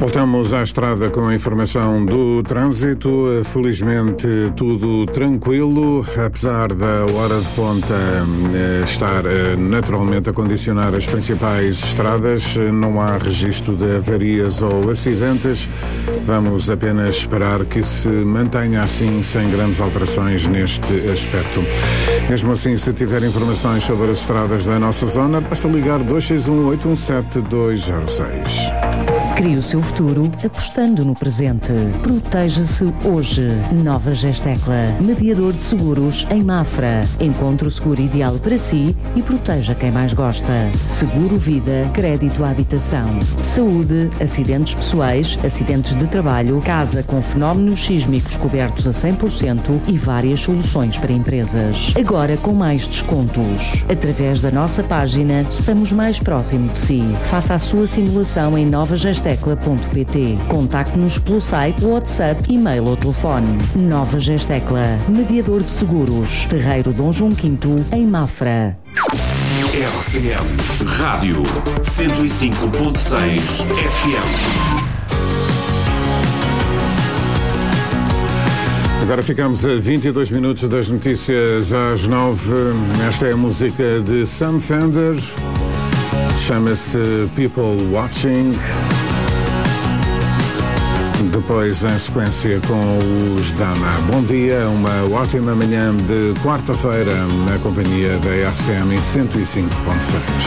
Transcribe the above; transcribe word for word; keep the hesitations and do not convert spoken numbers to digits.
Voltamos à estrada com a informação do trânsito. Felizmente tudo tranquilo, apesar da hora de ponta estar naturalmente a condicionar as principais estradas. Não há registro de avarias ou acidentes. Vamos apenas esperar que se mantenha assim, sem grandes alterações neste aspecto. Mesmo assim, se tiver informações sobre as estradas da nossa zona, basta ligar dois seis um, oito um sete, dois zero seis. Crie o seu futuro apostando no presente. Proteja-se hoje. Nova Gestecla, mediador de seguros em Mafra. Encontre o seguro ideal para si e proteja quem mais gosta. Seguro vida, crédito à habitação, saúde, acidentes pessoais, acidentes de trabalho, casa com fenómenos sísmicos cobertos a cem por cento e várias soluções para empresas. Agora com mais descontos. Através da nossa página, estamos mais próximo de si. Faça a sua simulação em nova gestecla ponto pt. Contacte-nos pelo site, WhatsApp, e-mail ou telefone. Nova Gestecla, mediador de seguros. Terreiro Dom João quinto, em Mafra. R C M Rádio cento e cinco ponto seis F M. Agora ficamos a vinte e dois minutos das notícias às nove. Esta é a música de Sam Fender. Chama-se People Watching. Depois, em sequência, com os Dama. Bom dia, uma ótima manhã de quarta-feira na companhia da R C M cento e cinco ponto seis.